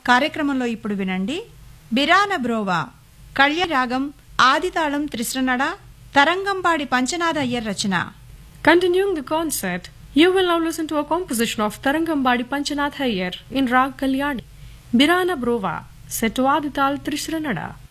కార్యక్రమంలో ఇప్పుడు వినండి బిరాన బ్రోవా కళ్యరాగం ఆదితాళం త్రిశ్రనడ తరంగంబాడి పంచనాథ అయ్యర్ రచన. Continuing the concert, you will now listen to a composition of Tarangambadi Panchanath Iyer in Rag Kalyani, Birana Brova, set to Adital Trishranada.